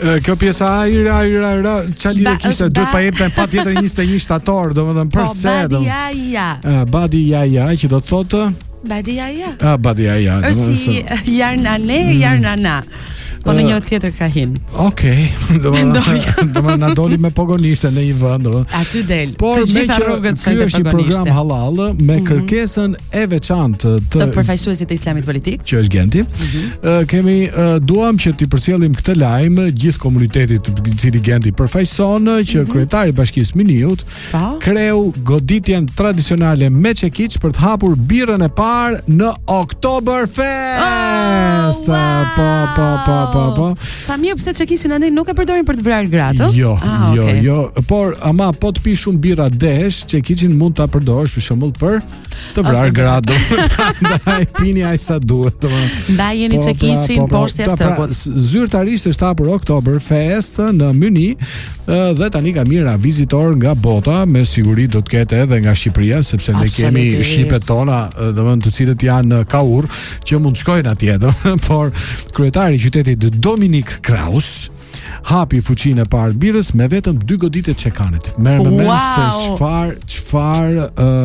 Kjo pjesa çfarë lidhje kishte? Duhet pa jepte patjetër 21 shtator, domethënë përse? Badi ja, që do të thotë Badi ja. Badi ja. Është si Jarnana. Po në një tjetër krahin. Okej. Domethënë na doli me pogonishte në një vend, Aty del. Por me që ky është një program halal me kërkesën e veçantë të përfaqësuesit të Islamit politik, që është Genti. Kemi duam që t'i përcjellim këtë lajm gjithë komunitetit i cili Genti përfaqëson, që kryetari i Bashkisë Miniut kreu goditjen tradicionale me çekiç për të hapur birrën e parë në Oktoberfest. Po. Sa mirë, pse çekiçin andaj nuk e përdorin për të vrarë gratë? Jo, por ama po të pi shumë birra desh, çekiçin mund ta përdorësh për shembull për të vrarë gratë. Prandaj pini aq sa duhet, Mbajeni çekiçin poshtë stokut. Zyrtarisht është hapur Oktoberfest në Myni dhe tani ka mira vizitor nga bota, me siguri do të ketë edhe nga Shqipëria, sepse ne kemi shqipet tona, domethënë të cilët janë kaur që mund të shkojnë atje, por kryetari i qytetit Dominik Kraus hapi fuqinë e parë birrës me vetëm 2 goditje çekanit. Merr me mend se çfarë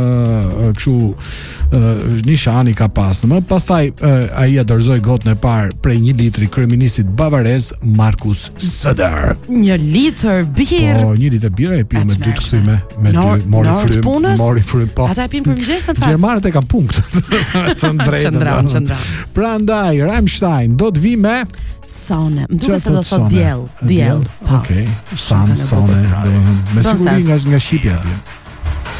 kështu nishani ka pas. Pastaj ai dorëzoi gotën e parë prej 1 litri kryeministit bavarez Markus Söder. 1 litër birrë. Po, 1 litër birrë e pi me 2 kthyme, me 2 mori frym. Po. Ata e pinë për mëngjes në fakt. Gjermanët e kanë punkt. Thënë drejtën. Prandaj Rammstein do të vi me Sone. Duke se do thot diell. Okej. Sone. Me siguri nga shqipja.